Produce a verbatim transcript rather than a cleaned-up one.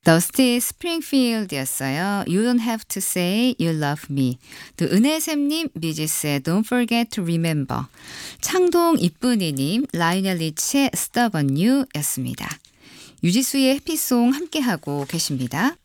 더스티 스프링필드였어요. You don't have to say you love me. 또 은혜샘님, 비지스의 Don't forget to remember. 창동 이쁜이님, 라이넬 리치의 Stubborn You 였습니다. 유지수의 해피송 함께하고 계십니다.